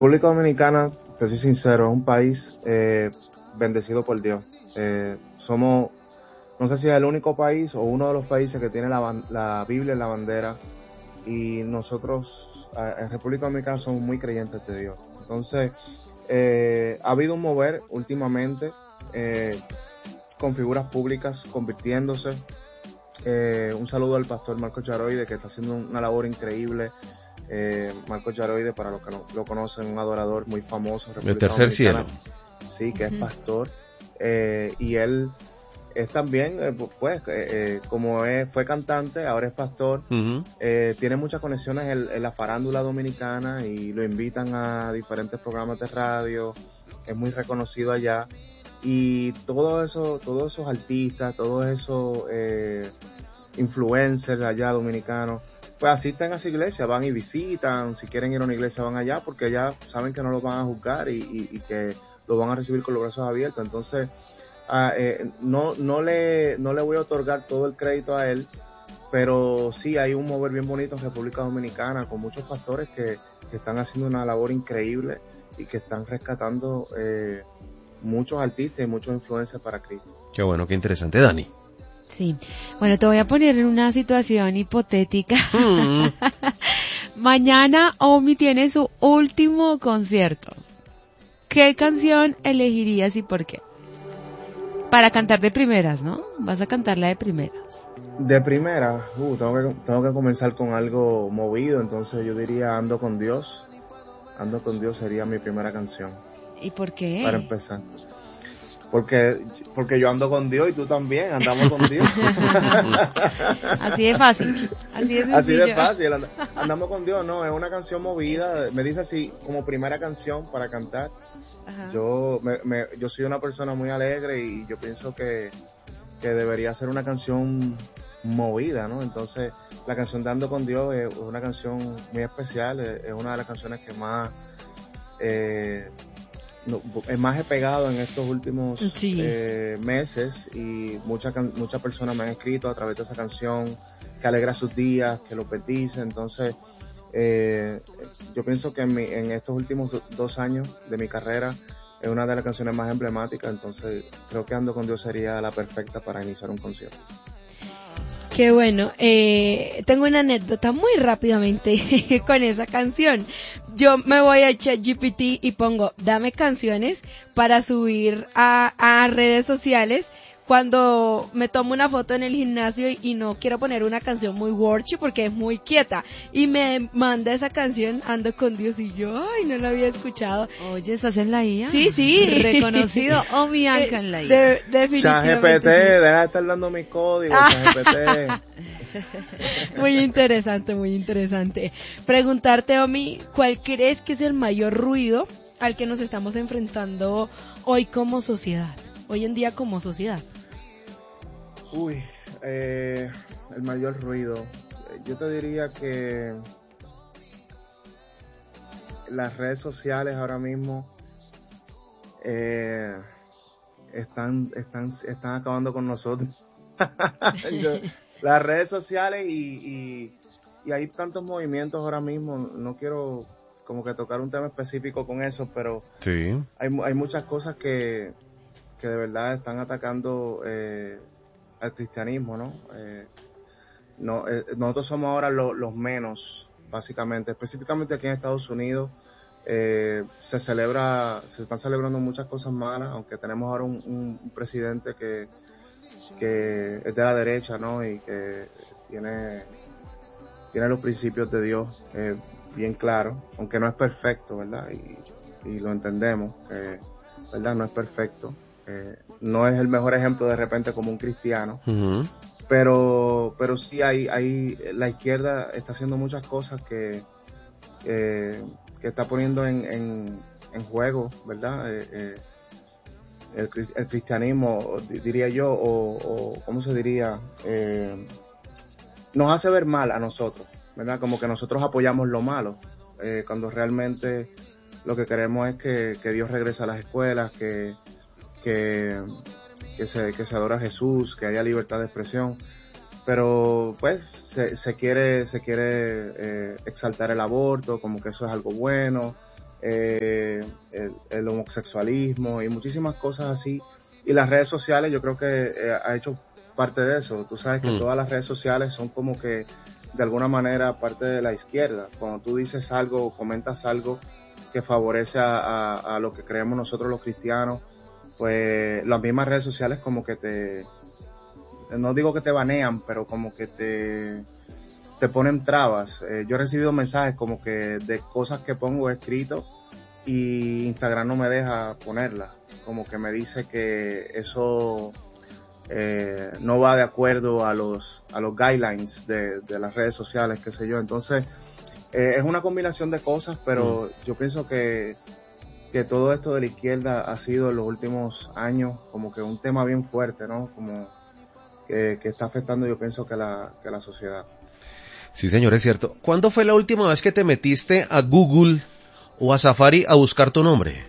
República Dominicana, te soy sincero, es un país bendecido por Dios. Somos, no sé si es el único país o uno de los países que tiene la Biblia en la bandera, y nosotros en República Dominicana somos muy creyentes de Dios. Entonces, ha habido un mover últimamente con figuras públicas convirtiéndose. Un saludo al pastor Marco Charoide, que está haciendo una labor increíble. Marco Charoide, para los que no lo conocen, un adorador muy famoso en El República tercer Dominicana. cielo. Sí, que es pastor. Y él es también, fue cantante, ahora es pastor. Uh-huh. Tiene muchas conexiones en la farándula dominicana y lo invitan a diferentes programas de radio. Es muy reconocido allá. Y todos esos artistas, todos esos influencers allá dominicanos, pues asisten a esa iglesia, van y visitan, si quieren ir a una iglesia van allá, porque allá saben que no los van a juzgar y que los van a recibir con los brazos abiertos. Entonces, no le voy a otorgar todo el crédito a él, pero sí hay un mover bien bonito en República Dominicana con muchos pastores que están haciendo una labor increíble y que están rescatando muchos artistas y muchos influencers para Cristo. Qué bueno, qué interesante. Dani. Sí, bueno, te voy a poner en una situación hipotética. Mañana Omi tiene su último concierto. ¿Qué canción elegirías y por qué? Para cantar de primeras, ¿no? Vas a cantarla de primeras. De primera, tengo que comenzar con algo movido, entonces yo diría Ando con Dios. Ando con Dios sería mi primera canción. ¿Y por qué? Para empezar. Porque yo ando con Dios y tú también, andamos con Dios. Así de fácil, así de sencillo. Así de fácil, andamos con Dios, no, es una canción movida, me dice así, como primera canción para cantar. Ajá. Yo soy una persona muy alegre y yo pienso que debería ser una canción movida, ¿no? Entonces, la canción de Ando con Dios es una canción muy especial, es una de las canciones que más he pegado en estos últimos meses, y muchas personas me han escrito a través de esa canción que alegra sus días, que los bendice. Entonces yo pienso que en estos últimos 2 años de mi carrera es una de las canciones más emblemáticas, entonces creo que Ando con Dios sería la perfecta para iniciar un concierto. Qué bueno, tengo una anécdota muy rápidamente con esa canción. Yo me voy a ChatGPT y pongo, dame canciones para subir a redes sociales cuando me tomo una foto en el gimnasio y no quiero poner una canción muy worthy porque es muy quieta. Y me manda esa canción, Ando con Dios, y yo, ay, no la había escuchado. Oye, ¿estás en la IA? Sí. Reconocido Omianca en la IA. Definitivamente. ChatGPT, deja de estar dando mis códigos, ChatGPT. Muy interesante. Preguntarte, Omi, ¿cuál crees que es el mayor ruido al que nos estamos enfrentando hoy como sociedad? Hoy en día como sociedad. El mayor ruido. Yo te diría que las redes sociales ahora mismo están acabando con nosotros. Las redes sociales y hay tantos movimientos ahora mismo. No quiero como que tocar un tema específico con eso, pero sí, hay muchas cosas que de verdad están atacando al cristianismo, ¿no? Nosotros somos ahora los menos, básicamente, específicamente aquí en Estados Unidos. Se están celebrando muchas cosas malas, aunque tenemos ahora un presidente que es de la derecha, ¿no? Y que tiene los principios de Dios bien claros, aunque no es perfecto, ¿verdad? Y lo entendemos, ¿verdad? No es perfecto. No es el mejor ejemplo de repente como un cristiano, uh-huh. pero sí la izquierda está haciendo muchas cosas que está poniendo en juego, ¿verdad? El cristianismo, diría yo, o ¿cómo se diría? Nos hace ver mal a nosotros, ¿verdad? Como que nosotros apoyamos lo malo, cuando realmente lo que queremos es que Dios regrese a las escuelas, que se adora a Jesús, que haya libertad de expresión, pero pues se quiere exaltar el aborto como que eso es algo bueno, el homosexualismo y muchísimas cosas así. Y las redes sociales yo creo que ha hecho parte de eso. Tú sabes que todas las redes sociales son como que de alguna manera parte de la izquierda. Cuando tú dices algo o comentas algo que favorece a lo que creemos nosotros los cristianos, pues las mismas redes sociales como que no digo que te banean, pero como que te ponen trabas. Yo he recibido mensajes como que de cosas que pongo escrito y Instagram no me deja ponerlas. Como que me dice que eso no va de acuerdo a los guidelines de las redes sociales, qué sé yo. Entonces, es una combinación de cosas, pero yo pienso que todo esto de la izquierda ha sido en los últimos años como que un tema bien fuerte, ¿no? Como que está afectando, yo pienso, que la sociedad. Sí, señor, es cierto. ¿Cuándo fue la última vez que te metiste a Google o a Safari a buscar tu nombre?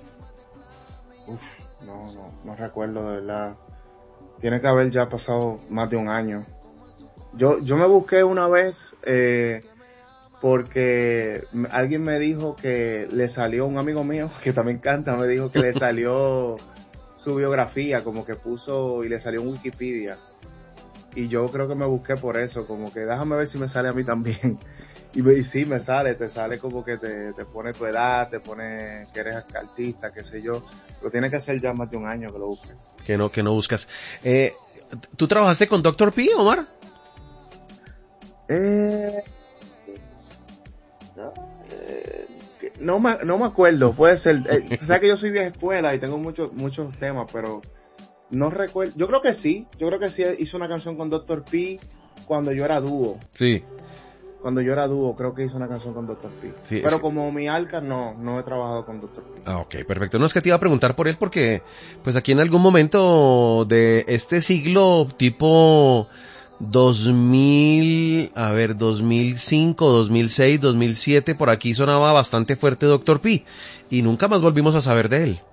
No recuerdo, de verdad. Tiene que haber ya pasado más de un año. Yo me busqué una vez porque alguien me dijo que le salió, un amigo mío que también canta, me dijo que le salió su biografía, como que puso y le salió en Wikipedia. Y yo creo que me busqué por eso, como que déjame ver si me sale a mí también. Y sí, me sale, te sale como que te pone tu edad, te pone que eres artista, qué sé yo. Pero tiene que ser ya más de un año que lo busques. Que no buscas. ¿Tú trabajaste con Dr. P, Omar? No me acuerdo, puede ser. Tú sabes que yo soy vieja escuela y tengo muchos temas, pero no recuerdo. Yo creo que sí hizo una canción con Dr. P cuando yo era dúo. Sí. Cuando yo era dúo, creo que hizo una canción con Dr. P. Sí, pero como mi Alca, no he trabajado con Dr. P. Ah, ok, perfecto. No, es que te iba a preguntar por él porque, pues aquí en algún momento de este siglo, tipo 2005, 2006, 2007, por aquí sonaba bastante fuerte Dr. P. Y nunca más volvimos a saber de él.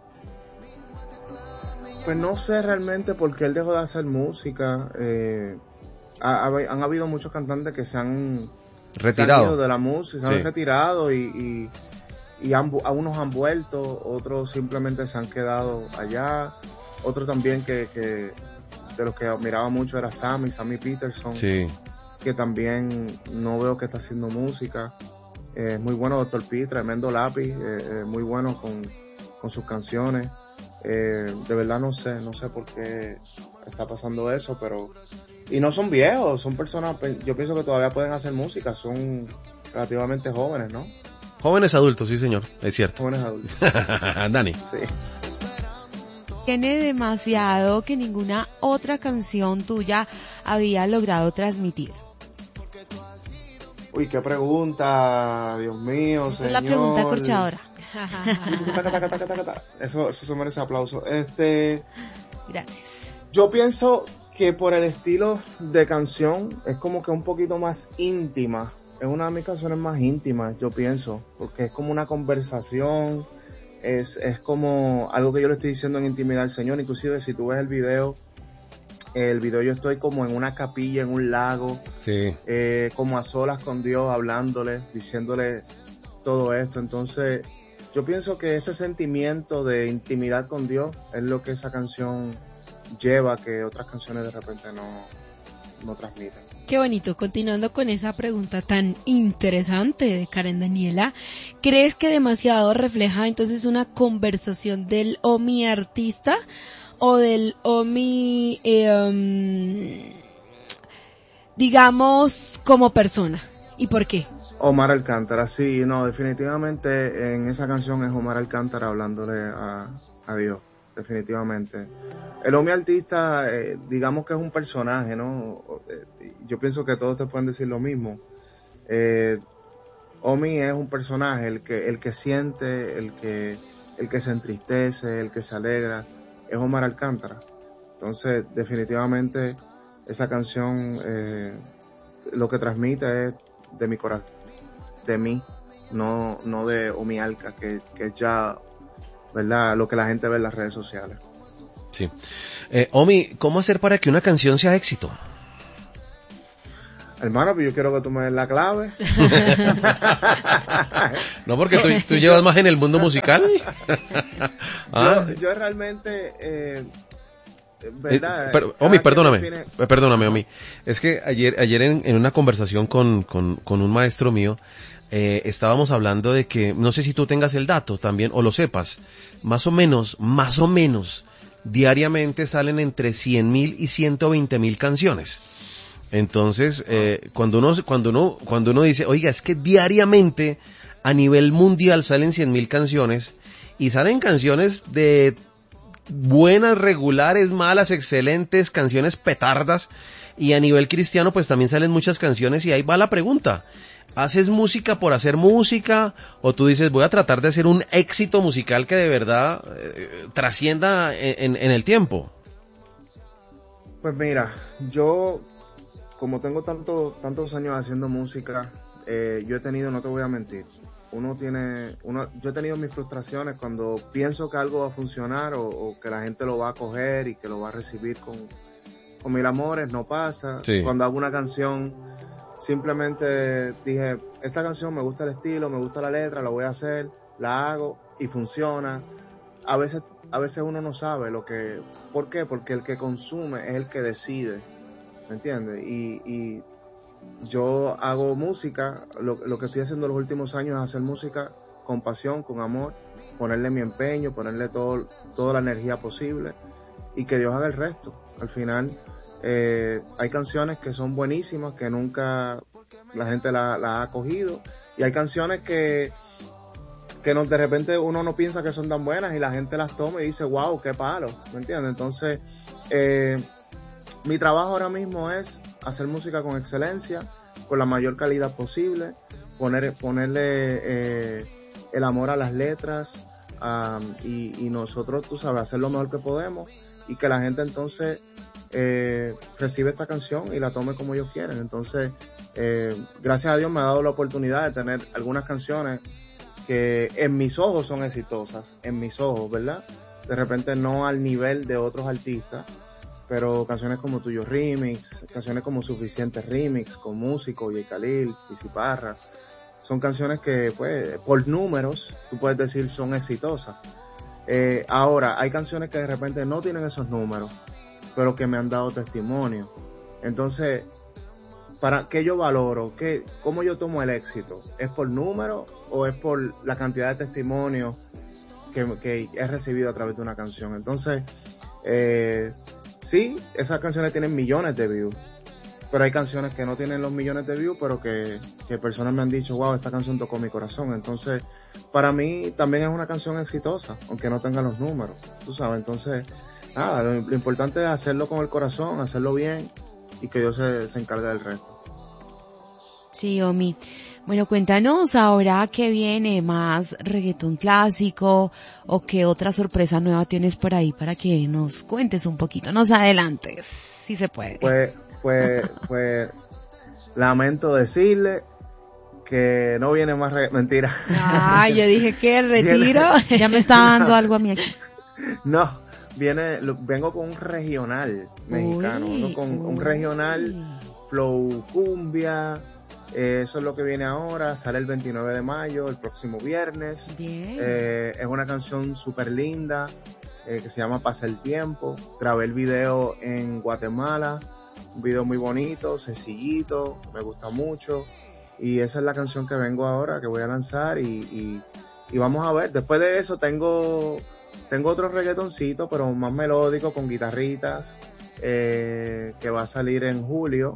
Pues no sé realmente por qué él dejó de hacer música. Han habido muchos cantantes que se han retirado de la música, se han retirado y unos han vuelto, otros simplemente se han quedado allá, otros también que de los que admiraba mucho era Sammy Peterson, que también no veo que está haciendo música. Es muy bueno Dr. P, tremendo lápiz, muy bueno con sus canciones. De verdad no sé por qué está pasando eso, pero y no son viejos, son personas, yo pienso que todavía pueden hacer música, son relativamente jóvenes, ¿no? Jóvenes adultos, sí señor, es cierto. Jóvenes adultos. Dani. Sí. Tiene demasiado que ninguna otra canción tuya había logrado transmitir. Uy, qué pregunta, Dios mío, esa señor. Es la pregunta corchadora. Eso se merece aplauso. Gracias. Yo pienso que por el estilo de canción es como que un poquito más íntima. Es una de mis canciones más íntimas, yo pienso, porque es como una conversación, es como algo que yo le estoy diciendo en intimidad al Señor. Inclusive si tú ves el video yo estoy como en una capilla, en un lago, como a solas con Dios, hablándole, diciéndole todo esto. Entonces yo pienso que ese sentimiento de intimidad con Dios es lo que esa canción lleva, que otras canciones de repente no transmiten. Qué bonito. Continuando con esa pregunta tan interesante de Karen Daniela, ¿crees que demasiado refleja entonces una conversación del Omi artista o del Omi, digamos, como persona? ¿Y por qué? Omar Alcántara, sí, no, definitivamente en esa canción es Omar Alcántara hablándole a Dios, definitivamente. El Omi artista, digamos que es un personaje, ¿no? Yo pienso que todos te pueden decir lo mismo. Omi es un personaje, el que siente, el que se entristece, el que se alegra, es Omar Alcántara. Entonces, definitivamente, esa canción lo que transmite es de mi corazón, de mí, no de Omi Alca, que es ya, ¿verdad?, lo que la gente ve en las redes sociales. Sí. Omi, ¿cómo hacer para que una canción sea éxito? Hermano, pues yo quiero que tú me des la clave. No, porque tú llevas más en el mundo musical. Yo realmente, ¿verdad? Perdóname, Omi. Es que ayer en una conversación con un maestro mío, estábamos hablando de que, no sé si tú tengas el dato también, o lo sepas, más o menos, diariamente salen entre 100,000 y 120,000 canciones. Entonces, cuando uno dice, oiga, es que diariamente a nivel mundial salen 100,000 canciones, y salen canciones de buenas, regulares, malas, excelentes, canciones petardas, y a nivel cristiano pues también salen muchas canciones, y ahí va la pregunta: ¿haces música por hacer música? ¿O tú dices, voy a tratar de hacer un éxito musical que de verdad trascienda en el tiempo? Pues mira, yo, como tengo tantos años haciendo música, yo he tenido, no te voy a mentir, yo he tenido mis frustraciones cuando pienso que algo va a funcionar o que la gente lo va a coger y que lo va a recibir con mil amores, no pasa. Sí. Cuando hago una canción, simplemente dije, esta canción me gusta el estilo, me gusta la letra, la voy a hacer, la hago y funciona. A veces uno no sabe ¿por qué? Porque el que consume es el que decide, ¿me entiendes? Y yo hago música, lo que estoy haciendo los últimos años es hacer música con pasión, con amor, ponerle mi empeño, ponerle toda la energía posible y que Dios haga el resto. Al final, hay canciones que son buenísimas, que nunca la gente la ha cogido, y hay canciones que de repente uno no piensa que son tan buenas y la gente las toma y dice, wow, qué palo, ¿me entiendes? Entonces, mi trabajo ahora mismo es hacer música con excelencia, con la mayor calidad posible, ponerle el amor a las letras, y nosotros, tú sabes, hacer lo mejor que podemos, y que la gente entonces recibe esta canción y la tome como ellos quieren. Entonces, gracias a Dios me ha dado la oportunidad de tener algunas canciones que en mis ojos son exitosas, en mis ojos, ¿verdad? De repente no al nivel de otros artistas, pero canciones como Tuyo Remix, canciones como Suficiente Remix, con Músico, J. Khalil, Pizzy Parra, son canciones que, pues, por números, tú puedes decir son exitosas. Ahora, hay canciones que de repente no tienen esos números, pero que me han dado testimonio. Entonces, ¿para qué yo valoro? ¿Cómo yo tomo el éxito? ¿Es por número o es por la cantidad de testimonios que he recibido a través de una canción? Entonces, sí, esas canciones tienen millones de views, pero hay canciones que no tienen los millones de views, pero que personas me han dicho, wow, esta canción tocó mi corazón. Entonces, para mí también es una canción exitosa, aunque no tenga los números, tú sabes. Entonces, nada, lo importante es hacerlo con el corazón, hacerlo bien, y que Dios se encargue del resto. Sí, Omi. Bueno, cuéntanos ahora qué viene, más reggaetón clásico o qué otra sorpresa nueva tienes por ahí para que nos cuentes un poquito, nos adelantes, si se puede. Pues lamento decirle que no viene más mentira. Ah, yo dije que retiro. Ya me está dando algo a mí aquí. No, vengo con un regional mexicano, vengo con un regional flow cumbia. Eso es lo que viene ahora, sale el 29 de mayo, el próximo viernes. Bien. Es una canción súper linda, que se llama Pasa el Tiempo. Grabé el video en Guatemala, un video muy bonito, sencillito, me gusta mucho. Y esa es la canción que vengo ahora, que voy a lanzar, y vamos a ver. Después de eso tengo otro reggaetoncito, pero más melódico, con guitarritas, que va a salir en julio.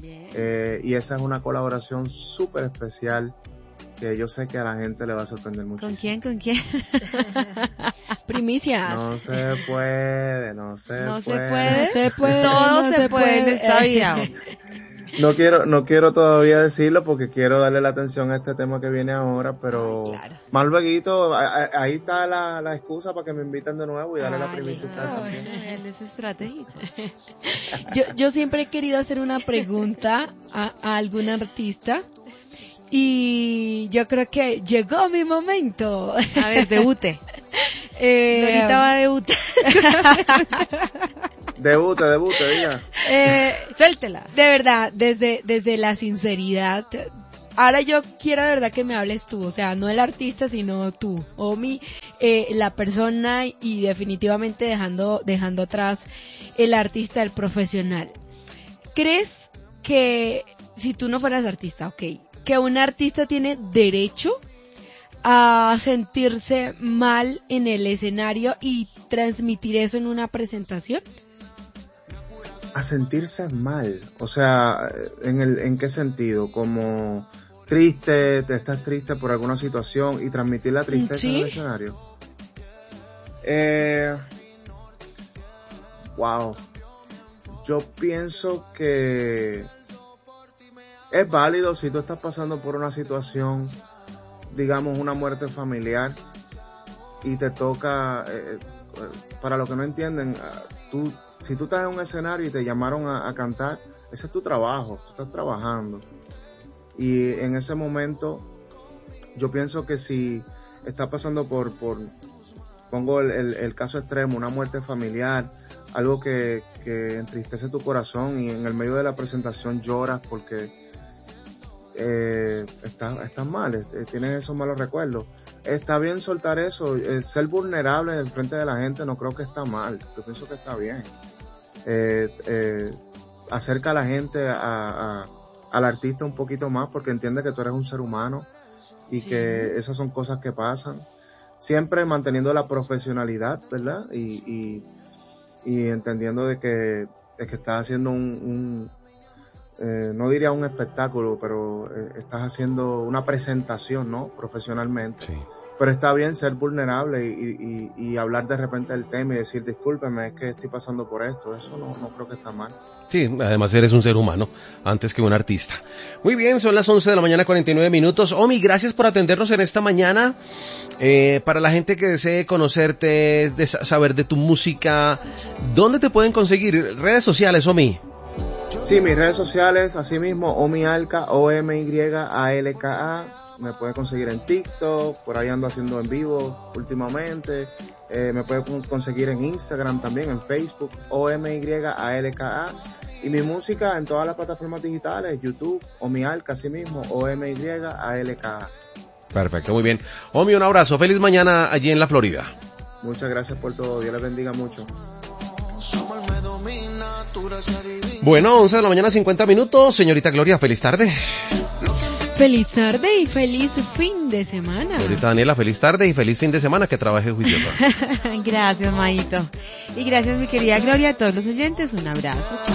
Y esa es una colaboración súper especial que yo sé que a la gente le va a sorprender mucho. ¿Con quién? ¿Con quién? Primicias. No se puede. Todo se puede en esta vida. No quiero todavía decirlo porque quiero darle la atención a este tema que viene ahora, pero claro. Más luego, ahí está la excusa para que me inviten de nuevo y darle la primicia a ustedes también. Él es estratégico. Yo siempre he querido hacer una pregunta a algún artista y yo creo que llegó mi momento. A ver, debute. Ahorita va a debutar. Debute, diga. Suéltela. De verdad, desde la sinceridad. Ahora yo quiero de verdad que me hables tú, o sea, no el artista, sino tú, Omi, la persona, y definitivamente dejando atrás el artista, el profesional. ¿Crees que si tú no fueras artista, que un artista tiene derecho a sentirse mal en el escenario y transmitir eso en una presentación? A sentirse mal, o sea, ¿en qué sentido? Como triste, estás triste por alguna situación y transmitir la tristeza ¿Sí? en el escenario. Wow. Yo pienso que es válido si tú estás pasando por una situación, digamos una muerte familiar, y te toca, para los que no entienden, si tú estás en un escenario y te llamaron a cantar, ese es tu trabajo, tú estás trabajando. Y en ese momento, yo pienso que si estás pasando pongo el caso extremo, una muerte familiar, algo que entristece tu corazón, y en el medio de la presentación lloras porque estás mal, tienes esos malos recuerdos. Está bien soltar eso, ser vulnerable en frente de la gente no creo que está mal, yo pienso que está bien. Acerca a la gente al artista un poquito más, porque entiende que tú eres un ser humano y que esas son cosas que pasan, siempre manteniendo la profesionalidad, ¿verdad? Y entendiendo de que estás haciendo no diría un espectáculo, pero estás haciendo una presentación, ¿no? Profesionalmente. Sí. Pero está bien ser vulnerable y hablar de repente del tema y decir, discúlpeme, es que estoy pasando por esto. Eso no creo que está mal. Sí, además eres un ser humano antes que un artista. Muy bien, son las 11 de la mañana, 49 minutos. Omi, gracias por atendernos en esta mañana. Para la gente que desee conocerte, saber de tu música, ¿dónde te pueden conseguir? Redes sociales, Omi. Sí, mis redes sociales, así mismo, Omi Alka, OMYALKA. Me puedes conseguir en TikTok, por ahí ando haciendo en vivo últimamente. Me puedes conseguir en Instagram también, en Facebook, OMYALKA. Y mi música en todas las plataformas digitales, YouTube, Omi Alka, así mismo, OMYALKA. Perfecto, muy bien. Omi, un abrazo. Feliz mañana allí en la Florida. Muchas gracias por todo. Dios les bendiga mucho. Bueno, 11 de la mañana, 50 minutos. Señorita Gloria, feliz tarde. Feliz tarde y feliz fin de semana. Señorita Daniela, feliz tarde y feliz fin de semana, que trabaje juiciosa. Gracias, Maito. Y gracias, mi querida Gloria, a todos los oyentes. Un abrazo.